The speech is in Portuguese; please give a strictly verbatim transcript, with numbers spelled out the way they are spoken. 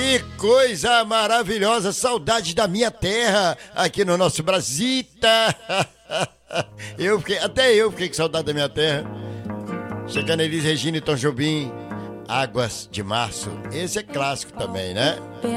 Que coisa maravilhosa, saudade da minha terra, aqui no nosso Brasita. Eu fiquei, até eu fiquei com saudade da minha terra. Chegando Elis Regina e Tom Jobim, Águas de Março. Esse é clássico também, né?